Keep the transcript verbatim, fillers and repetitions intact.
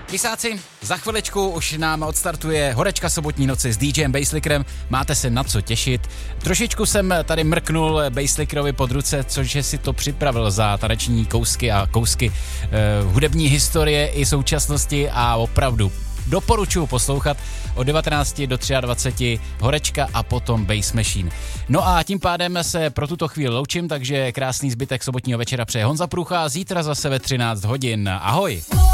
Kysáci, za chviličku už nám odstartuje horečka sobotní noci s DJem Basslickerem, máte se na co těšit. Trošičku jsem tady mrknul Basslickerovi pod ruce, což si to připravil za taneční kousky a kousky eh, hudební historie i současnosti a opravdu doporučuji poslouchat od devatenácti do dvaceti tři horečka a potom Bass Machine. No a tím pádem se pro tuto chvíli loučím, takže krásný zbytek sobotního večera přeje Honza Průcha, zítra zase ve třináct hodin. Ahoj!